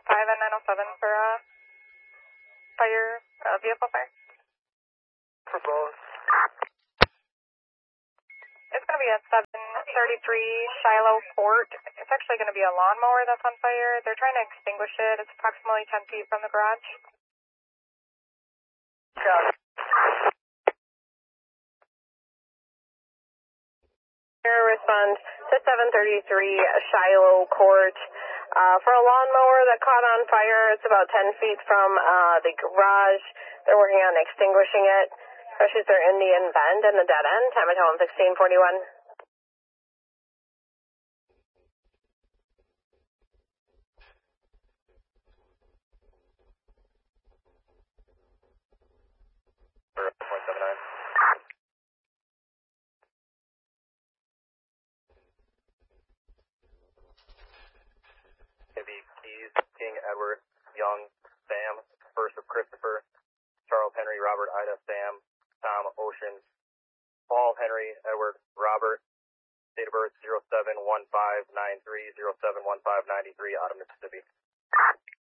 905 and 907 for fire, vehicle fire. For both. It's going to be at 733 Shiloh Court. It's actually going to be a lawnmower that's on fire. They're trying to extinguish it. It's approximately 10 feet from the garage. Got it. Respond to 733 Shiloh Court. For a lawnmower that caught on fire, it's about 10 feet from the garage. They're working on extinguishing it. Crushes are Indian Bend and the dead end. Time at home 1641. Keys, King, Edward, Young, Sam, First of Christopher, Charles, Henry, Robert, Ida, Sam, Tom, Ocean, Paul, Henry, Edward, Robert, date of birth 071593, 071593, out of Mississippi.